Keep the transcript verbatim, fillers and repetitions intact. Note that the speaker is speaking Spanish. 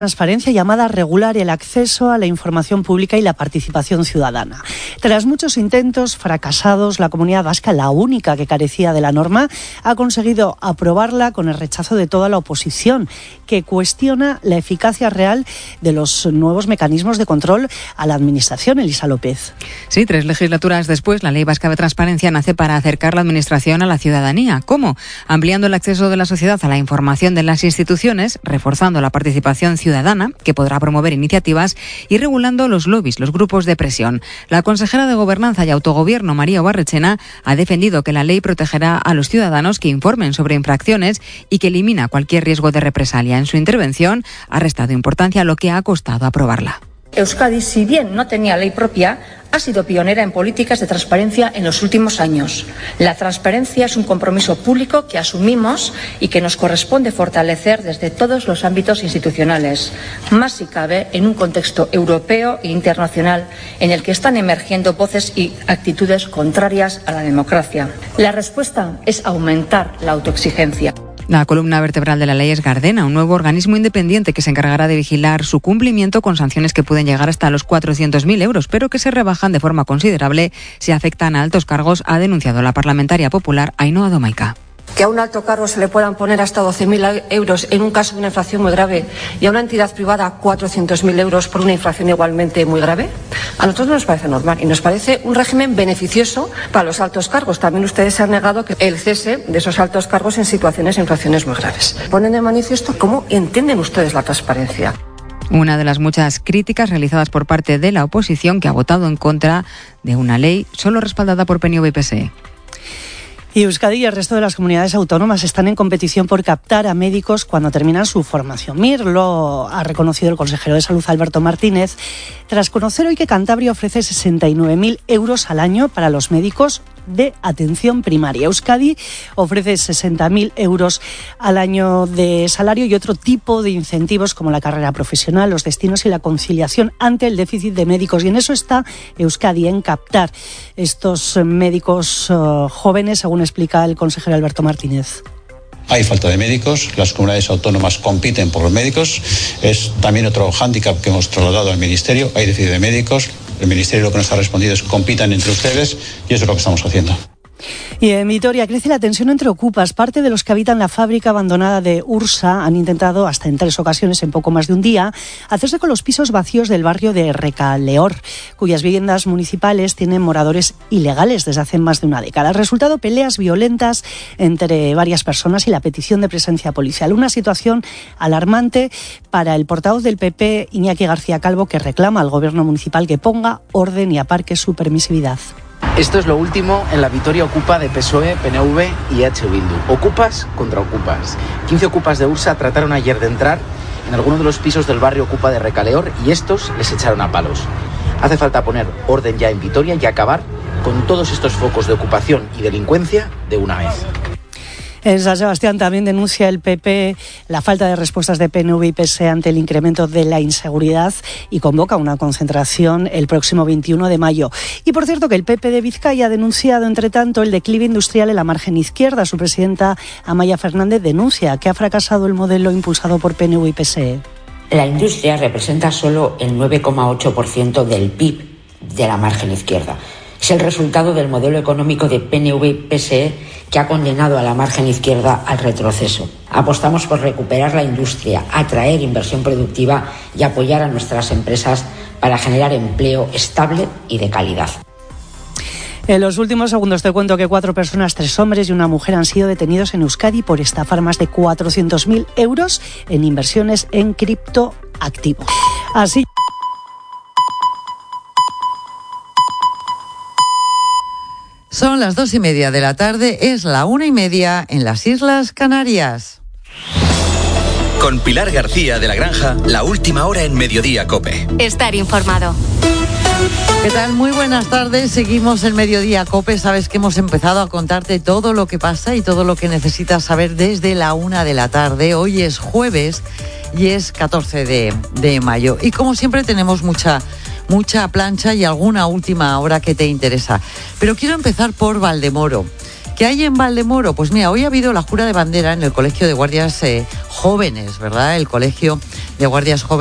Transparencia llamada a regular el acceso a la información pública y la participación ciudadana. Tras muchos intentos fracasados, la Comunidad Vasca, la única que carecía de la norma, ha conseguido aprobarla con el rechazo de toda la oposición, que cuestiona la eficacia real de los nuevos mecanismos de control a la Administración. Elisa López. Sí, tres legislaturas después, la Ley Vasca de Transparencia nace para acercar la Administración a la ciudadanía. ¿Cómo? Ampliando el acceso de la sociedad a la información de las instituciones, reforzando la participación ciudadana, ciudadana, que podrá promover iniciativas, y regulando los lobbies, los grupos de presión. La consejera de Gobernanza y Autogobierno, María Barrechena, ha defendido que la ley protegerá a los ciudadanos que informen sobre infracciones y que elimina cualquier riesgo de represalia. En su intervención ha restado importancia a lo que ha costado aprobarla. Euskadi, si bien no tenía ley propia, ha sido pionera en políticas de transparencia en los últimos años. La transparencia es un compromiso público que asumimos y que nos corresponde fortalecer desde todos los ámbitos institucionales, más si cabe en un contexto europeo e internacional en el que están emergiendo voces y actitudes contrarias a la democracia. La respuesta es aumentar la autoexigencia. La columna vertebral de la ley es Gardena, un nuevo organismo independiente que se encargará de vigilar su cumplimiento con sanciones que pueden llegar hasta los cuatrocientos mil euros, pero que se rebajan de forma considerable si afectan a altos cargos, ha denunciado la parlamentaria popular Ainhoa Domaica. Que a un alto cargo se le puedan poner hasta doce mil euros en un caso de una infracción muy grave y a una entidad privada cuatrocientos mil euros por una infracción igualmente muy grave, a nosotros no nos parece normal y nos parece un régimen beneficioso para los altos cargos. También ustedes se han negado que el cese de esos altos cargos en situaciones de infracciones muy graves. Ponen de manifiesto cómo entienden ustedes la transparencia. Una de las muchas críticas realizadas por parte de la oposición, que ha votado en contra de una ley solo respaldada por P N V y P S E. Y Euskadi y el resto de las comunidades autónomas están en competición por captar a médicos cuando terminan su formación. M I R lo ha reconocido el consejero de Salud, Alberto Martínez, tras conocer hoy que Cantabria ofrece sesenta y nueve mil euros al año para los médicos de atención primaria. Euskadi ofrece sesenta mil euros al año de salario y otro tipo de incentivos como la carrera profesional, los destinos y la conciliación ante el déficit de médicos. Y en eso está Euskadi, en captar estos médicos uh, jóvenes, según explica el consejero Alberto Martínez. Hay falta de médicos, las comunidades autónomas compiten por los médicos, es también otro hándicap que hemos trasladado al Ministerio, hay déficit de médicos, el Ministerio lo que nos ha respondido es compitan entre ustedes y eso es lo que estamos haciendo. Y en Vitoria crece la tensión entre ocupas. Parte de los que habitan la fábrica abandonada de Ursa han intentado, hasta en tres ocasiones en poco más de un día, hacerse con los pisos vacíos del barrio de Recaleor, cuyas viviendas municipales tienen moradores ilegales desde hace más de una década. El resultado, peleas violentas entre varias personas y la petición de presencia policial. Una situación alarmante para el portavoz del P P, Iñaki García Calvo, que reclama al gobierno municipal que ponga orden y aparque su permisividad. Esto es lo último en la Vitoria Ocupa de P S O E, P N V y H Bildu. Ocupas contra ocupas. quince ocupas de Ursa trataron ayer de entrar en alguno de los pisos del barrio Ocupa de Recaleor y estos les echaron a palos. Hace falta poner orden ya en Vitoria y acabar con todos estos focos de ocupación y delincuencia de una vez. En San Sebastián también denuncia el P P la falta de respuestas de P N V y P S E ante el incremento de la inseguridad y convoca una concentración el próximo veintiuno de mayo. Y por cierto que el P P de Vizcaya ha denunciado entre tanto el declive industrial en la margen izquierda. Su presidenta Amaia Fernández denuncia que ha fracasado el modelo impulsado por P N V y P S E. La industria representa solo el nueve coma ocho por ciento del P I B de la margen izquierda. Es el resultado del modelo económico de P N V y P S E que ha condenado a la margen izquierda al retroceso. Apostamos por recuperar la industria, atraer inversión productiva y apoyar a nuestras empresas para generar empleo estable y de calidad. En los últimos segundos te cuento que cuatro personas, tres hombres y una mujer han sido detenidos en Euskadi por estafar más de cuatrocientos mil euros en inversiones en criptoactivos. Así Son las dos y media de la tarde, es la una y media en las Islas Canarias. Con Pilar García de la Granja, la última hora en Mediodía COPE. Estar informado. ¿Qué tal? Muy buenas tardes. Seguimos en Mediodía COPE. Sabes que hemos empezado a contarte todo lo que pasa y todo lo que necesitas saber desde la una de la tarde. Hoy es jueves y es catorce de mayo. Y como siempre tenemos mucha... mucha plancha y alguna última hora que te interesa. Pero quiero empezar por Valdemoro, ¿Qué hay en Valdemoro? Pues mira, hoy ha habido la jura de bandera en el Colegio de Guardias eh, Jóvenes, ¿verdad? El Colegio de Guardias Jóvenes